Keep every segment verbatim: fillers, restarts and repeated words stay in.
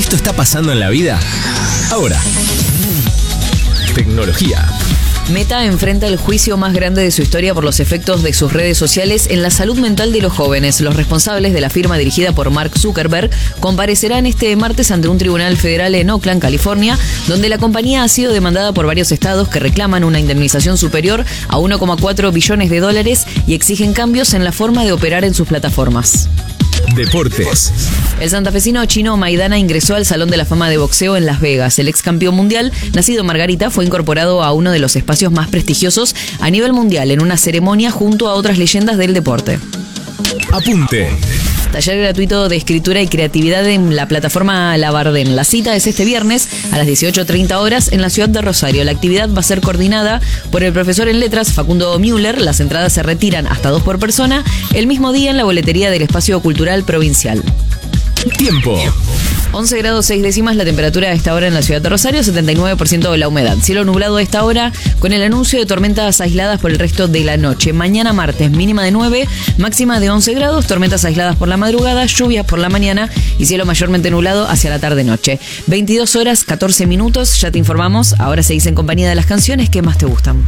Esto está pasando en la vida ahora. Tecnología. Meta enfrenta el juicio más grande de su historia por los efectos de sus redes sociales en la salud mental de los jóvenes. Los responsables de la firma dirigida por Mark Zuckerberg comparecerán este martes ante un tribunal federal en Oakland, California, donde la compañía ha sido demandada por varios estados que reclaman una indemnización superior a uno coma cuatro billones de dólares y exigen cambios en la forma de operar en sus plataformas. Deportes. El santafesino Chino Maidana ingresó al Salón de la Fama de Boxeo en Las Vegas. El ex campeón mundial, nacido en Margarita, fue incorporado a uno de los espacios más prestigiosos a nivel mundial en una ceremonia junto a otras leyendas del deporte. Apunte. Taller gratuito de escritura y creatividad en la plataforma Labardén. La cita es este viernes a las dieciocho treinta horas en la ciudad de Rosario. La actividad va a ser coordinada por el profesor en letras Facundo Müller. Las entradas se retiran hasta dos por persona el mismo día en la boletería del Espacio Cultural Provincial. Tiempo. once grados seis décimas la temperatura a esta hora en la ciudad de Rosario, setenta y nueve por ciento de la humedad. Cielo nublado a esta hora con el anuncio de tormentas aisladas por el resto de la noche. Mañana martes, mínima de nueve, máxima de once grados, tormentas aisladas por la madrugada, lluvias por la mañana y cielo mayormente nublado hacia la tarde-noche. veintidós horas, catorce minutos, ya te informamos. Ahora seguís en compañía de las canciones que más te gustan.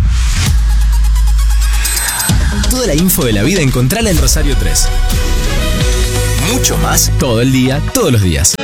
Toda la info de la vida encontrala en Rosario tres. Mucho más todo el día, todos los días.